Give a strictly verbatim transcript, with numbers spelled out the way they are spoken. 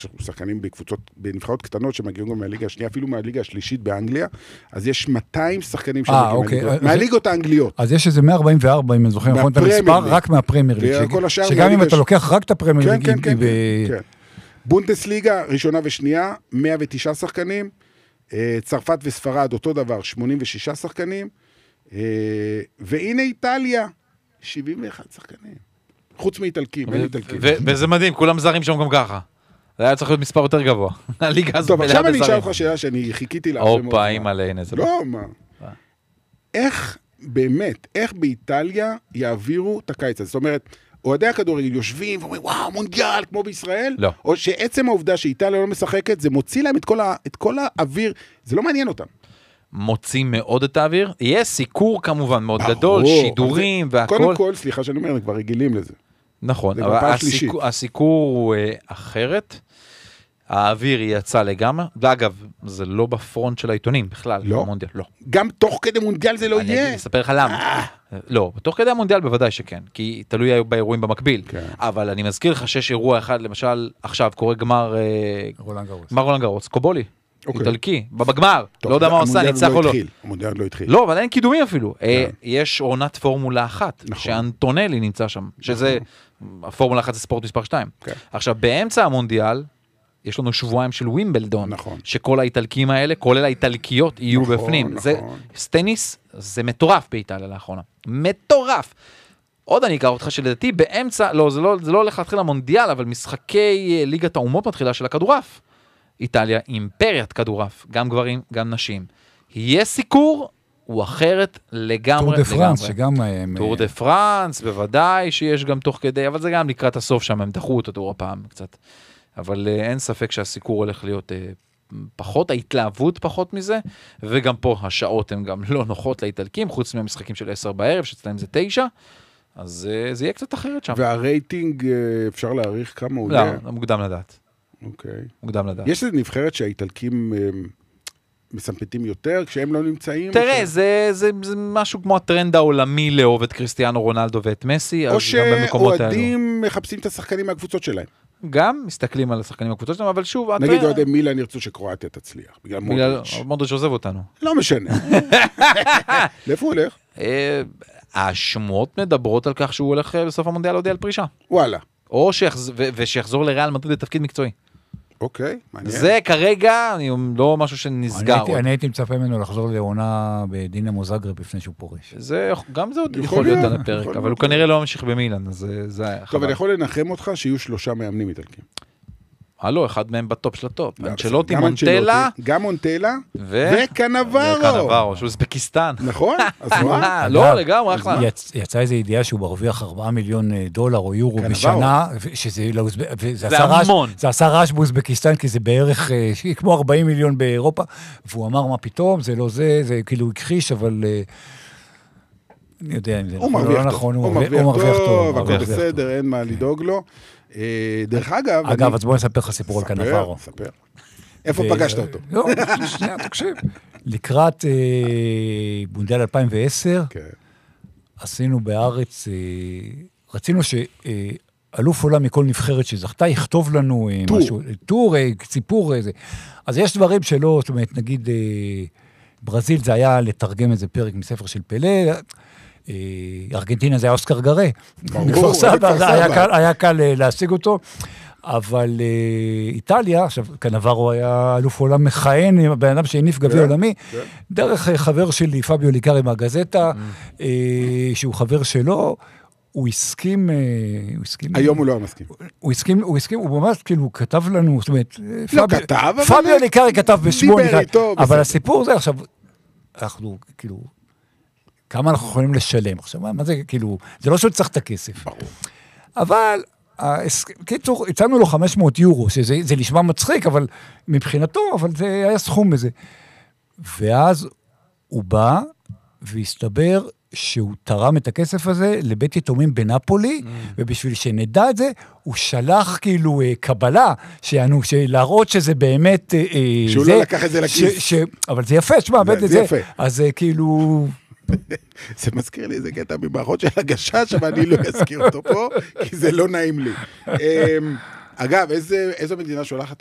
שחקנים בקבוצות, בנבחרות קטנות שמגיעים גם מהליגה השנייה, אפילו מהליגה השלישית באנגליה, אז יש מאתיים שחקנים שמגיעים מהליגות האנגליות. אז יש איזה מאה ארבעים וארבע, אם אני זוכר נכון את המספר, רק מהפרמייר ליג. שגם אם אתה לוקח רק את הפרמייר ליג, כן, כן, כן. בונדסליגה, ראשונה ושנייה, מאה ותשעה שחקנים, צרפת וספרד, אותו דבר, שמונים ושישה שחקנים, והנה איטליה, שבעים ואחד שחקנים. חוץ מאיטלקים, אין איטלקים. וזה מדהים, כולם זרים שם גם ככה. זה היה צריך להיות מספר יותר גבוה. הליגה הזאת טוב, עכשיו אני אשאל אותך שאלה שאני חיכיתי לה. אופה, אימא לעין איזה. לא, מה? איך, באמת, איך באיטליה יעבירו את הקיץ הזה? זאת אומרת, אוהדי הכדורגל יושבים ואומרים, וואו, מונדיאל, כמו בישראל? לא. או שעצם העובדה שאיטליה לא משחקת, זה מוציא להם את כל, ה, את כל האוויר, זה לא מעניין אותם. מוציא מאוד את האוויר. יהיה סיקור כמובן מאוד גדול, שידורים והכל. קודם כל, סליחה שאני אומר, כבר רגילים לזה. נכון, אבל הסיקור, הסיקור הוא אה, אחרת. האוויר יצא לגמרי, ואגב, זה לא בפרונט של העיתונים בכלל, לא. במונדיאל, לא. גם תוך כדי מונדיאל זה לא אני יהיה? אני אספר לך למה. לא, תוך כדי המונדיאל בוודאי שכן, כי תלוי באירועים במקביל. כן. אבל אני מזכיר לך שיש אירוע אחד, למשל, עכשיו קורה גמר רולנד גרוס. גמר רולנד גרוס, קובולי, אוקיי. איטלקי, בגמר, טוב, לא יודע מה עושה, ניצח או לא. המונדיאל לא התחיל. לא, אבל אין קידומים אפילו. יש עונת פורמולה אחת, שאנטונלי נמצא שם, שזה, הפורמולה אחת זה ספורט מספר שתיים. עכשיו, באמצע המונדיאל, יש לנו שבועיים של ווימבלדון, נכון. שכל האיטלקים האלה, כולל האיטלקיות, יהיו נכון, בפנים. נכון. זה, סטניס, זה מטורף באיטליה לאחרונה. מטורף. עוד אני אקרא אותך שלדעתי, באמצע, לא, זה לא, זה לא הולך להתחיל המונדיאל, אבל משחקי ליגת האומות מתחילה של הכדורף. איטליה, אימפריית כדורף, גם גברים, גם נשים. יהיה סיקור, הוא אחרת לגמרי. טור דה פרנס, שגם... טור דה פרנס, בוודאי שיש גם תוך כדי, אבל זה גם לקראת הסוף שם, הם דחו את הטור הפעם קצת. אבל uh, אין ספק שהסיקור הולך להיות uh, פחות, ההתלהבות פחות מזה, וגם פה השעות הן גם לא נוחות לאיטלקים, חוץ מהמשחקים של עשר בערב, שאצלם זה תשע, אז uh, זה יהיה קצת אחרת שם. והרייטינג, uh, אפשר להעריך כמה הוא לא, יהיה? לא, מוקדם לדעת. אוקיי. מוקדם לדעת. יש איזו נבחרת שהאיטלקים uh, מסמפטים יותר, כשהם לא נמצאים? תראה, ש... זה, זה, זה משהו כמו הטרנד העולמי לאהוב את קריסטיאנו רונלדו ואת מסי, או שאוהדים מחפשים את השחקנים מהקבוצות שלהם. גם מסתכלים על השחקנים הקבוצות שלהם, אבל שוב... נגיד, אוהדי מילאן ירצו שקרואטיה תצליח, בגלל מודריץ'. מודריץ' עוזב אותנו. לא משנה. לאיפה הוא הולך? השמועות מדברות על כך שהוא הולך בסוף המונדיאל להודיע על פרישה. וואלה. או ושיחזור לריאל מדריד לתפקיד מקצועי. אוקיי, מעניין. זה כרגע לא משהו שנסגר. אני הייתי מצפה ממנו לחזור לעונה בדינמו זאגרב לפני שהוא פורש. גם זה עוד יכול להיות על הפרק, אבל הוא כנראה לא ממשיך במילאן, אז זה היה חבל. טוב, אני יכול לנחם אותך שיהיו שלושה מאמנים איטלקים. הלו, אחד מהם בטופ של הטופ. אנצ'לוטי, מונטלה. גם מונטלה וקנברו. וקנברו, שהוא אוזבקיסטן. נכון? אז מה? לא, לגמרי, אחלה. יצא איזו ידיעה שהוא מרוויח ארבעה מיליון דולר או יורו בשנה, זה המון. זה עשה רעש באוזבקיסטן, כי זה בערך כמו ארבעים מיליון באירופה, והוא אמר מה פתאום, זה לא זה, זה כאילו הכחיש, אבל... אני יודע אם זה לא נכון, הוא מרוויח טוב, הכל בסדר, אין מה לדאוג לו. דרך אגב... אגב, אז בוא נספר לך סיפור על קנברו. ספר, איפה פגשת אותו? לא, שנייה, תקשיב. לקראת מונדיאל אלפיים ועשר, עשינו בארץ, רצינו שאלוף עולם מכל נבחרת שזכתה, יכתוב לנו משהו, טור, סיפור, אז יש דברים שלא, זאת אומרת, נגיד, ברזיל זה היה לתרגם איזה פרק מספר של פלא, ארגנטינה זה היה אוסקר גרה, היה קל להשיג אותו, אבל איטליה, עכשיו קנברו היה אלוף עולם מכהן, בן אדם שהניף גביע עולמי, דרך חבר שלי, פביו ליקארי מהגזטה, שהוא חבר שלו, הוא הסכים, הוא הסכים... היום הוא לא מסכים. הוא הסכים, הוא הסכים, הוא ממש כאילו כתב לנו, זאת אומרת, לא כתב, אבל... פביו ליקארי כתב בשמו, אבל הסיפור זה עכשיו, אנחנו כאילו... כמה אנחנו יכולים לשלם. עכשיו, מה זה, כאילו, זה לא שהוא צריך את הכסף. ברור. אבל, קיצור, הצענו לו חמש מאות יורו, שזה זה נשמע מצחיק, אבל מבחינתו, אבל זה היה סכום בזה. ואז הוא בא, והסתבר שהוא תרם את הכסף הזה לבית יתומים בנפולי, mm. ובשביל שנדע את זה, הוא שלח כאילו קבלה, שיענו, להראות שזה באמת... שהוא זה, לא לקח את זה לכיס. ש, ש, אבל זה יפה, שמה, זה, זה, זה יפה. אז כאילו... זה מזכיר לי איזה קטע ממערכות של הגשש, אבל אני לא אזכיר אותו פה, כי זה לא נעים לי. אגב, איזה, איזו מדינה שולחת